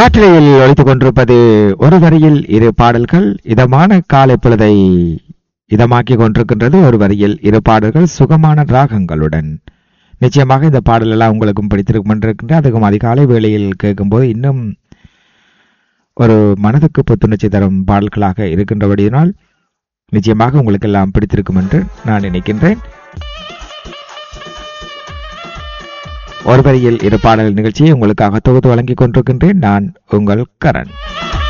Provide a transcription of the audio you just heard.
காற்றிலையில் ஒலித்துக் கொண்டிருப்பது ஒரு வரியில் இரு பாடல்கள். இதமான காலை பொழுதை இதமாக்கி கொண்டிருக்கின்றது. ஒரு வரியில் இரு பாடல்கள் சுகமான ராகங்களுடன். நிச்சயமாக இந்த பாடல் எல்லாம் உங்களுக்கும் பிடித்திருக்கும் என்றிருக்கின்ற, அதுக்கும் அதிகாலை வேளையில் கேட்கும்போது இன்னும் ஒரு மனதுக்கு புத்துணர்ச்சி தரும் பாடல்களாக இருக்கின்றபடியினால் நிச்சயமாக உங்களுக்கு எல்லாம் பிடித்திருக்கும் என்று நான் நினைக்கின்றேன். ஒரு வரியில் இரு பாடல் நிகழ்ச்சியை உங்களுக்காக தொகுத்து வழங்கிக் கொண்டிருக்கின்றேன். நான் உங்கள் கரண்.